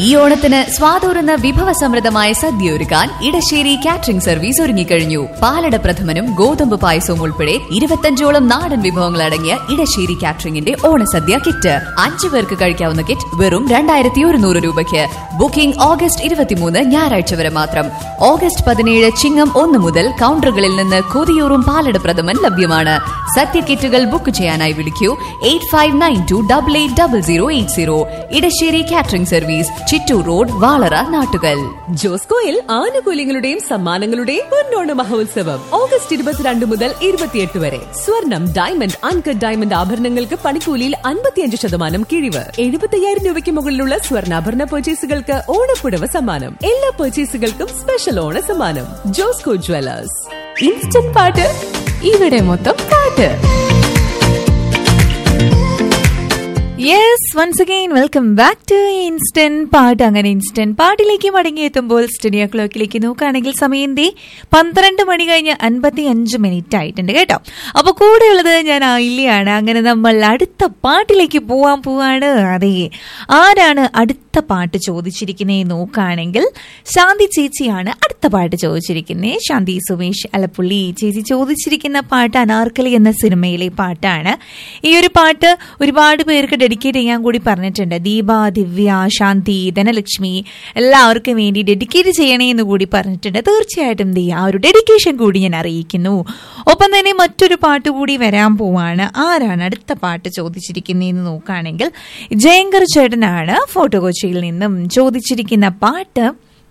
ഈ ഓണത്തിന് സ്വാതൂറുന്ന വിഭവസമൃദ്ധമായ സദ്യ ഒരുക്കാൻ ഇടശ്ശേരി കാറ്ററിംഗ് സർവീസ് ഒരുങ്ങിക്കഴിഞ്ഞു. പാലട പ്രഥമനും ഗോതമ്പ് പായസവും ഉൾപ്പെടെ 25ഓളം നാടൻ വിഭവങ്ങൾ അടങ്ങിയ ഇടശ്ശേരി കാറ്ററിംഗിന്റെ ഓണസദ്യ കിറ്റ്. 5 പേർക്ക് കഴിക്കാവുന്ന കിറ്റ് വെറും 2100 രൂപയ്ക്ക്. ബുക്കിംഗ് ഓഗസ്റ്റ് 23 ഞായറാഴ്ച വരെ മാത്രം. ഓഗസ്റ്റ് 17 ചിങ്ങം 1 മുതൽ കൗണ്ടറുകളിൽ നിന്ന് കൊതിയൂറും പാലട പ്രഥമൻ ലഭ്യമാണ്. സദ്യ കിറ്റുകൾ ബുക്ക് ചെയ്യാനായി വിളിക്കൂ 8592880080. Edasseri catering service, Chittur road, Valara, Nattukal. ജോസ്കോയിൽ ആനുകൂല്യങ്ങളുടെയും സമ്മാനങ്ങളുടെയും പൊന്നോണ മഹോത്സവം ഓഗസ്റ്റ് 22 മുതൽ 28 വരെ. സ്വർണം, ഡയമണ്ട്, അൺകട്ട് ഡയമണ്ട് ആഭരണങ്ങൾക്ക് പണിക്കൂലിയിൽ 55% കിഴിവ്. 75,000 രൂപയ്ക്ക് മുകളിലുള്ള സ്വർണ്ണാഭരണ പർച്ചേസുകൾക്ക് ഓണപ്പുടവ സമ്മാനം. എല്ലാ പർച്ചേസുകൾക്കും സ്പെഷ്യൽ ഓണ സമ്മാനം. ജോസ്കോ ജ്വല്ലേഴ്സ്. ഇൻസ്റ്റന്റ് പാട്ട്, ഇവിടെ മൊത്തം പാട്ട്. Yes, once again welcome back to instant പാട്ട്. അങ്ങനെ ഇൻസ്റ്റന്റ് പാട്ടിലേക്ക് മടങ്ങിയെത്തുമ്പോൾ സ്റ്റുഡിയോ ക്ലോക്കിലേക്ക് നോക്കുകയാണെങ്കിൽ സമയം 12 മണി കഴിഞ്ഞ് 55 മിനിറ്റ് ആയിട്ടുണ്ട് കേട്ടോ. അപ്പൊ കൂടെയുള്ളത് ഞാൻ ആയില്ലയാണ്. അങ്ങനെ നമ്മൾ അടുത്ത പാട്ടിലേക്ക് പോവാണ്. അതെ, ആരാണ് അടുത്ത പാട്ട് ചോദിച്ചിരിക്കുന്നത് നോക്കുകയാണെങ്കിൽ ശാന്തി ചേച്ചിയാണ് അടുത്ത പാട്ട് ചോദിച്ചിരിക്കുന്നത്. ശാന്തി സുമേഷ് അലപ്പുള്ളി ചേച്ചി ചോദിച്ചിരിക്കുന്ന പാട്ട് അനാർക്കലി എന്ന സിനിമയിലെ പാട്ടാണ്. ഈ ഒരു പാട്ട് ഒരുപാട് പേർക്ക് ഡെഡിക്കേറ്റ് ചെയ്യാൻ കൂടി പറഞ്ഞിട്ടുണ്ട്. ദീപ, ദിവ്യ, ശാന്തി, ധനലക്ഷ്മി എല്ലാവർക്കും വേണ്ടി ഡെഡിക്കേറ്റ് ചെയ്യണേ എന്ന് കൂടി പറഞ്ഞിട്ടുണ്ട്. തീർച്ചയായിട്ടും ആ ഒരു ഡെഡിക്കേഷൻ കൂടി ഞാൻ അറിയിക്കുന്നു. ഒപ്പം തന്നെ മറ്റൊരു പാട്ട് കൂടി വരാൻ പോവാണ്. ആരാണ് അടുത്ത പാട്ട് ചോദിച്ചിരിക്കുന്നതെന്ന് നോക്കുകയാണെങ്കിൽ ജയങ്കർ ചേട്ടനാണ് ഫോർട്ട് കൊച്ചിയിൽ നിന്നും ചോദിച്ചിരിക്കുന്ന പാട്ട്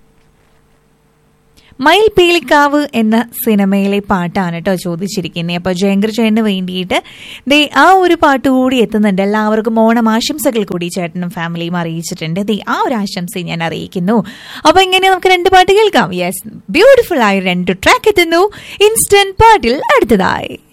മയിൽ പീലിക്കാവ് എന്ന സിനിമയിലെ പാട്ടാണ് കേട്ടോ ചോദിച്ചിരിക്കുന്നത്. അപ്പൊ ജയങ്കർ ചേട്ടന് വേണ്ടിയിട്ട് ആ ഒരു പാട്ട് കൂടി എത്തുന്നുണ്ട്. എല്ലാവർക്കും ഓണം ആശംസകൾ കൂടി ചേട്ടനും ഫാമിലിയും അറിയിച്ചിട്ടുണ്ട്. ആ ഒരു ആശംസ ഞാൻ അറിയിക്കുന്നു. അപ്പൊ ഇങ്ങനെ നമുക്ക് 2 പാട്ട് കേൾക്കാം. യെസ്, ബ്യൂട്ടിഫുൾ ആയ 2 ട്രാക്ക് എത്തുന്നു ഇൻസ്റ്റന്റ് പാട്ടിൽ അടുത്തതായി.